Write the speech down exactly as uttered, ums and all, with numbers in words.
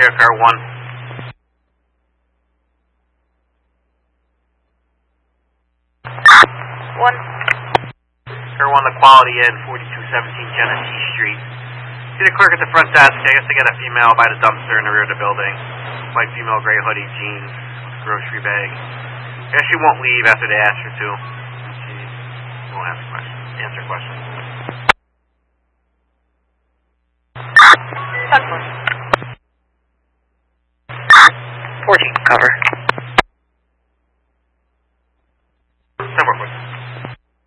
area car one. One. Car one, the Quality Inn, forty-two seventeen Genesee Street. See the clerk at the front desk. I guess they got a female by the dumpster in the rear of the building. White female, gray hoodie, jeans, grocery bag. I guess she won't leave after they ask her to. She won't ask questions, answer questions. fourteen, cover.